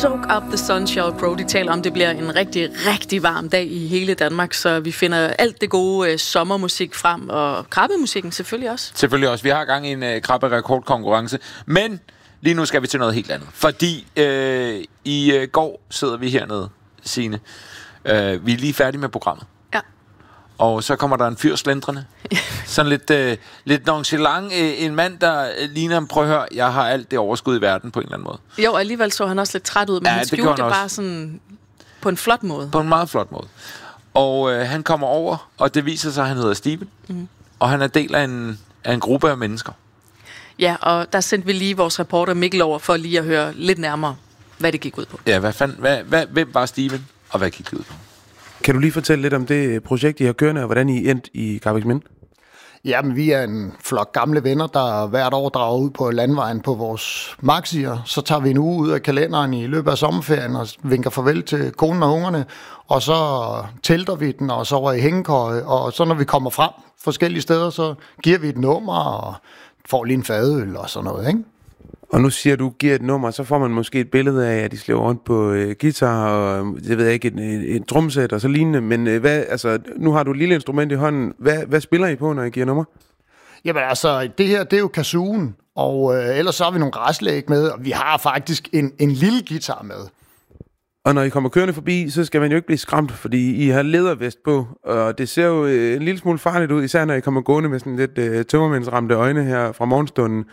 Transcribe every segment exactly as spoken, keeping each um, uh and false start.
Soak Up The Sun, Sheryl Crow. De taler om, det bliver en rigtig, rigtig varm dag i hele Danmark, så vi finder alt det gode øh, sommermusik frem, og krabbemusikken selvfølgelig også. Selvfølgelig også. Vi har gang i en øh, krabbe-rekordkonkurrence, men lige nu skal vi til noget helt andet. Fordi øh, i øh, går sidder vi hernede, Signe. Øh, vi er lige færdige med programmet. Ja. Og så kommer der en fyr slendrende. Sådan lidt, øh, lidt nonchalant. Øh, en mand, der øh, ligner, prøv at høre, jeg har alt det overskud i verden på en eller anden måde. Jo, alligevel så han også lidt træt ud, men ja, han skjulte det bare også. sådan på en flot måde. På en meget flot måde. Og øh, han kommer over, og det viser sig, at han hedder Steven. Mm. Og han er del af en, af en gruppe af mennesker. Ja, og der sendte vi lige vores reporter Mikkel over for lige at høre lidt nærmere, hvad det gik ud på. Ja, hvad fanden, hvad, hvad, hvem var Steven, og hvad gik det ud på? Kan du lige fortælle lidt om det projekt, I har kørende, og hvordan I endte i Karrebæksminde? Jamen, vi er en flok gamle venner, der hvert år drager ud på landvejen på vores maxier. Så tager vi en uge ud af kalenderen i løbet af sommerferien og vinker farvel til konen og ungerne. Og så telter vi den, og så over i hængekøje. Og så når vi kommer frem forskellige steder, så giver vi et nummer og får lige en fadøl og sådan noget, ikke? Og nu siger du, giver et nummer, så får man måske et billede af, at de slår rundt på øh, guitar og, jeg ved ikke, et, et, et drumsæt og så lignende. Men øh, hvad, altså, nu har du et lille instrument i hånden. Hvad, hvad spiller I på, når I giver nummer? Jamen altså, det her, det er jo kazooen, og øh, ellers så har vi nogle græslæg med, og vi har faktisk en, en lille guitar med. Og når I kommer kørende forbi, så skal man jo ikke blive skræmt, fordi I har lædervest på, og det ser jo øh, en lille smule farligt ud, især når I kommer gående med sådan lidt øh, tømmermændsramte øjne her fra morgenstunden.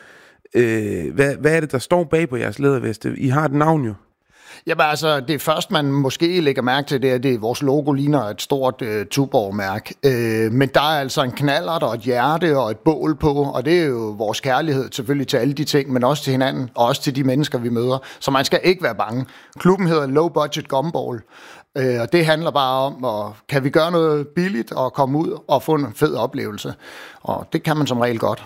Øh, hvad, hvad er det, der står bag på jeres læderveste? I har et navn jo. Jamen altså, det først, man måske lægger mærke til, det er, det vores logo ligner et stort øh, Tuborg-mærke. Øh, men der er altså en knallert og et hjerte og et bål på, og det er jo vores kærlighed selvfølgelig til alle de ting, men også til hinanden, og også til de mennesker, vi møder. Så man skal ikke være bange. Klubben hedder Low Budget Gumball, øh, og det handler bare om, at kan vi gøre noget billigt og komme ud og få en fed oplevelse. Og det kan man som regel godt.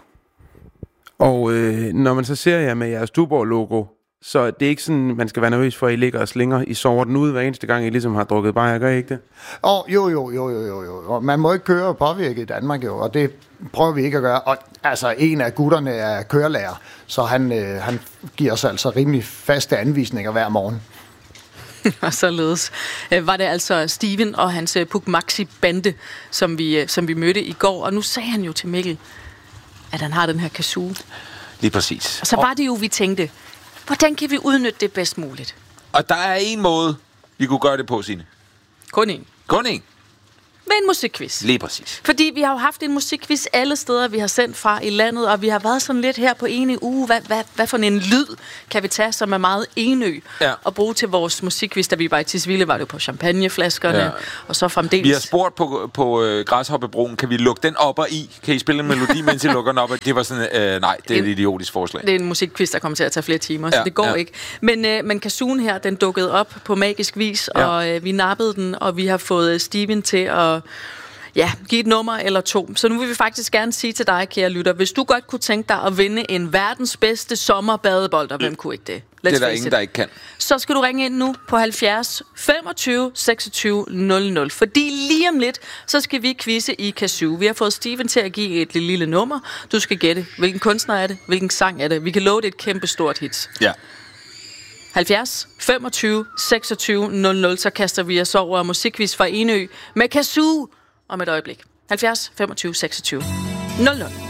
Og øh, når man så ser jer med jeres Tuborg-logo, så det er ikke sådan, man skal være nervøs for, at I ligger og slinger. I sover den ud hver eneste gang, I ligesom har drukket bajer, gør I ikke det? Oh, jo, jo, jo, jo, jo, jo. Man må ikke køre og påvirke i Danmark, jo, og det prøver vi ikke at gøre. Og altså, en af gutterne er kørelærer, så han, øh, han giver os altså rimelig faste anvisninger hver morgen. Og således var det altså Steven og hans Puk Maxi bande, som vi, som vi mødte i går. Og nu sagde han jo til Mikkel, at han har den her kazoo. Lige præcis. Og så var det jo, vi tænkte, hvordan kan vi udnytte det bedst muligt? Og der er en måde, vi kunne gøre det på, Signe. Kun en. Kun en. Med en musikquiz. Lige præcis. Fordi vi har jo haft en musikquiz alle steder, vi har sendt fra i landet, og vi har været sådan lidt her på ene uge. Hvad, hvad, hvad for en lyd kan vi tage, som er meget enø, ja. og bruge til vores musikquiz? Da vi var i Tisvilde, var det jo på champagneflaskerne, ja. Og så fremdeles. Vi har spurgt på, på øh, Græshoppebroen, kan vi lukke den op og i? Kan I spille en melodi, mens I lukker den op? Det var sådan, øh, nej, det er et idiotisk forslag. Det er en musikquiz, der kommer til at tage flere timer, ja, så det går ja. ikke. Men, øh, men kazooen her, den dukkede op på magisk vis, ja. Og øh, vi nappede den, og vi har fået Steven til at ja, give et nummer eller to. Så nu vil vi faktisk gerne sige til dig, kære lytter, hvis du godt kunne tænke dig at vinde en verdens bedste sommerbadebold, og hvem kunne ikke det? Let's det er der ingen, der ikke kan. Så skal du ringe ind nu på halvfjerds femogtyve seksogtyve nul nul. Fordi lige om lidt, så skal vi quizze i kazoo. Vi har fået Steven til at give et lille nummer. Du skal gætte, hvilken kunstner er det, hvilken sang er det. Vi kan love det et kæmpe stort hit. Ja. halvfjerds femogtyve seksogtyve nul nul, så kaster vi os over musikquiz fra Enø med kazoo om et øjeblik. halvfjerds femogtyve seksogtyve nul nul.